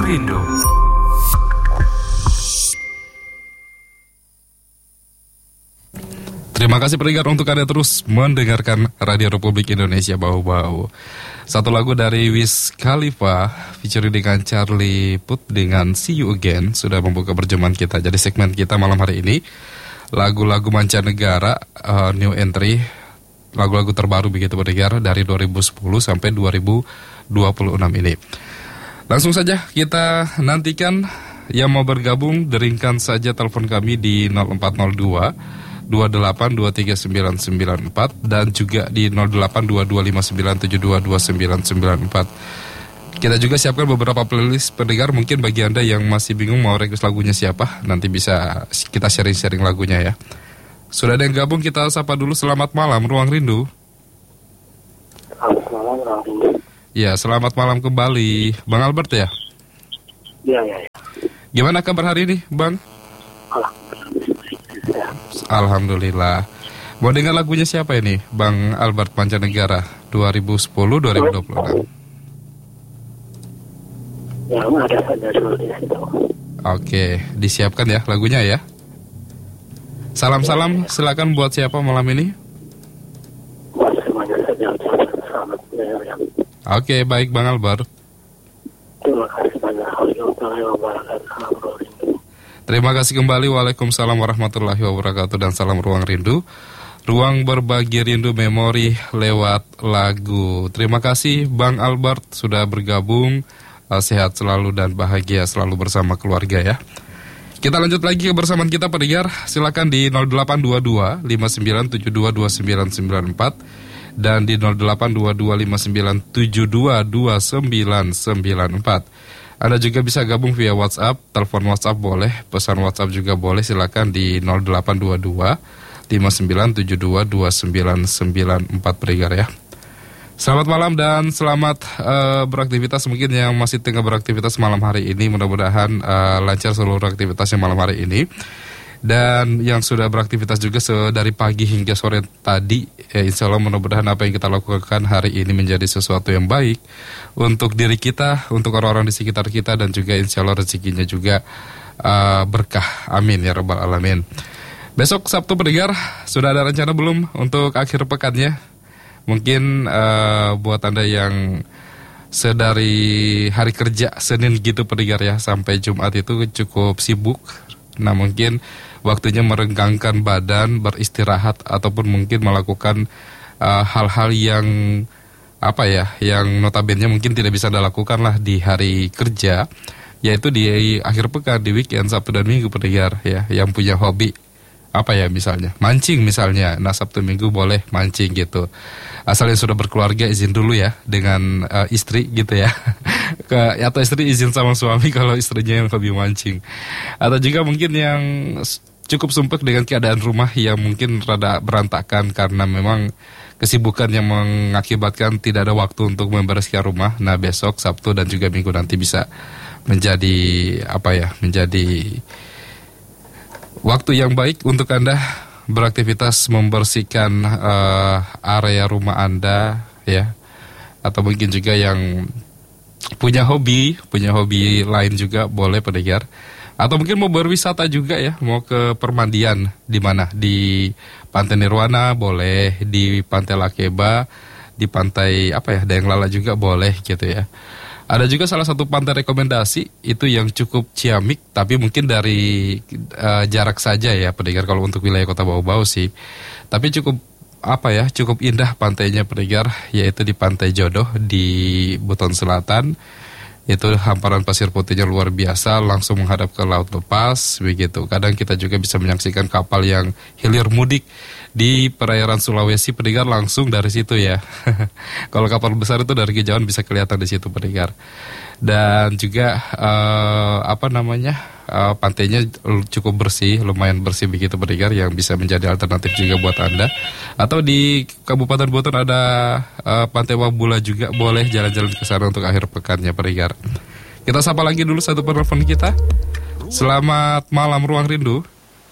Rindu. Terima kasih pendengar untuk Anda terus mendengarkan Radio Republik Indonesia Bau-Bau. Satu lagu dari Wiz Khalifa featuring dengan Charlie Puth dengan See You Again sudah membuka perjumpaan kita. Jadi segmen kita malam hari ini lagu-lagu mancanegara, new entry, lagu-lagu terbaru begitu pendengar dari 2010 sampai 2026 ini. Langsung saja kita nantikan yang mau bergabung, deringkan saja telepon kami di 0402 28239994 dan juga di 082259722994. Kita juga siapkan beberapa playlist pendengar, mungkin bagi Anda yang masih bingung mau request lagunya siapa, nanti bisa kita sharing-sharing lagunya ya. Sudah ada yang gabung, kita sapa dulu. Selamat malam Ruang Rindu. Selamat malam Ruang Rindu. Ya, selamat malam kembali Bang Albert ya. Iya. Gimana kabar hari ini Bang? Alhamdulillah. Mau dengar lagunya siapa ini Bang Albert mancanegara 2010-2026? Ya, ada saja dulu di situ. Oke, disiapkan ya lagunya ya. Salam-salam silakan buat siapa malam ini? Buat semuanya saja ucapkan selamat ya. Oke, baik Bang Albert. Terima kasih banyak. Warahmatullahi wabarakatuh. Terima kasih kembali. Waalaikumsalam warahmatullahi wabarakatuh. Dan salam Ruang Rindu, ruang berbagi rindu memori lewat lagu. Terima kasih Bang Albert sudah bergabung. Sehat selalu dan bahagia selalu bersama keluarga ya. Kita lanjut lagi kebersamaan kita pendengar. Silakan di 0822 59722994 dan di 0822 59722994. Anda juga bisa gabung via WhatsApp, telepon WhatsApp boleh, pesan WhatsApp juga boleh. Silakan di 0822 59722994 pendengar ya. Selamat malam dan selamat beraktivitas. Mungkin yang masih tengah beraktivitas malam hari ini, mudah-mudahan lancar seluruh aktivitasnya malam hari ini. Dan yang sudah beraktivitas juga dari pagi hingga sore tadi, insya Allah mudah-mudahan apa yang kita lakukan hari ini menjadi sesuatu yang baik untuk diri kita, untuk orang-orang di sekitar kita, dan juga insya Allah rezekinya juga berkah. Amin ya rabbal alamin. Besok Sabtu pendengar, sudah ada rencana belum untuk akhir pekannya? Mungkin buat Anda yang sedari hari kerja Senin gitu pendengar ya, sampai Jumat itu cukup sibuk. Nah mungkin waktunya merenggangkan badan, beristirahat, ataupun mungkin melakukan hal-hal yang yang notabene mungkin tidak bisa Anda lakukan lah di hari kerja, yaitu di akhir pekan, di weekend, Sabtu dan Minggu pendengar ya, yang punya hobi misalnya mancing misalnya. Nah Sabtu Minggu boleh mancing gitu, asal yang sudah berkeluarga izin dulu ya dengan istri gitu ya. Atau istri izin sama suami kalau istrinya yang hobi mancing. Atau juga mungkin yang cukup sumpek dengan keadaan rumah yang mungkin rada berantakan karena memang kesibukan yang mengakibatkan tidak ada waktu untuk membereskan rumah. Nah besok Sabtu dan juga Minggu nanti bisa menjadi menjadi waktu yang baik untuk Anda beraktivitas membersihkan area rumah Anda ya. Atau mungkin juga yang punya hobi lain juga boleh pendengar. Atau mungkin mau berwisata juga ya, mau ke permandian di mana? Di Pantai Nirwana boleh, di Pantai Lakeba, di pantai Dayang Lala juga boleh gitu ya. Ada juga salah satu pantai rekomendasi itu yang cukup ciamik, tapi mungkin dari jarak saja ya pendengar kalau untuk wilayah Kota Bau-Bau sih. Tapi cukup cukup indah pantainya pendengar, yaitu di Pantai Jodoh di Buton Selatan. Itu hamparan pasir putihnya luar biasa, langsung menghadap ke laut lepas begitu. Kadang kita juga bisa menyaksikan kapal yang hilir mudik di perairan Sulawesi pendengar langsung dari situ ya. Kalau kapal besar itu dari kejauhan bisa kelihatan di situ pendengar. Dan juga pantainya cukup bersih, lumayan bersih begitu pendengar, yang bisa menjadi alternatif juga buat Anda. Atau di Kabupaten Buton ada Pantai Wabula juga, boleh jalan-jalan ke sana untuk akhir pekannya pendengar. Kita sapa lagi dulu satu penelpon kita. Selamat malam Ruang Rindu.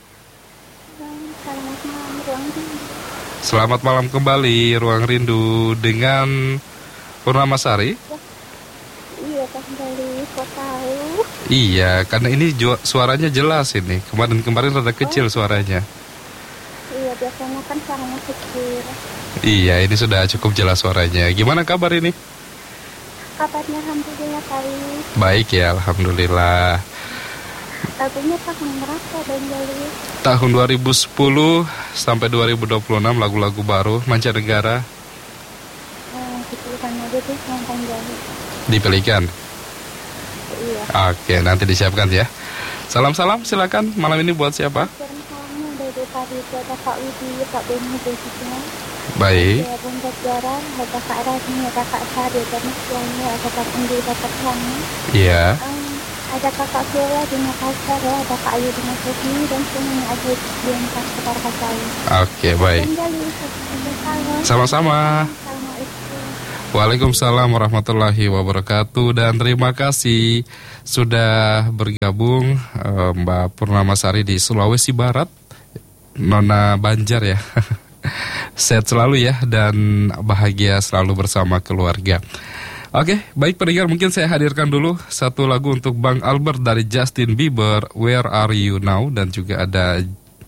Selamat malam kembali Ruang Rindu dengan Purnamasari. Iya, Kak Gali, kok tahu? Iya, karena ini suaranya jelas ini. Kemarin rada kecil suaranya. Iya, biasanya kan suaranya kecil. Iya, ini sudah cukup jelas suaranya. Gimana kabar ini? Kabarnya alhamdulillah kali. Baik ya, alhamdulillah. Lagunya tahun berapa, Bang Gali? Tahun 2010 sampai 2026 lagu-lagu baru mancanegara Dipilihkan aja deh yang Bang Gali. dipilihkan. Iya. Oke, nanti disiapkan ya. Salam-salam silakan. Malam ini buat siapa? Kirim salamnya dari tadi ada Kak Widi, Kak Beni, Besitnya. Baik. Ada Bunda Jarang, ada Kak Rani, ada Kak Sari, ada Misalnya, ada Kak Endi, ada Kak Rani. Iya. Ada Kakak Viola di Makassar, ya, ada Kak Ayu di Makassar, dan semuanya ada di Makassar Kakak. Oke, baik. Bang Gali, salam. Sama-sama. Assalamualaikum. Waalaikumsalam warahmatullahi wabarakatuh. Dan terima kasih sudah bergabung Mbak Purnamasari di Sulawesi Barat, Nona Banjar ya. Sehat selalu ya dan bahagia selalu bersama keluarga. Oke, baik pendengar, mungkin saya hadirkan dulu satu lagu untuk Bang Albert dari Justin Bieber, Where Are You Now, dan juga ada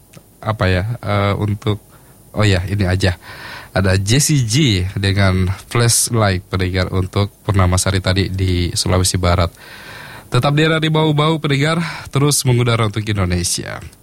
ini aja. Ada Jessie J dengan Flashlight pendengar untuk Purnamasari tadi di Sulawesi Barat. Tetap di Radio Bau-Bau pendengar, terus mengudara untuk Indonesia.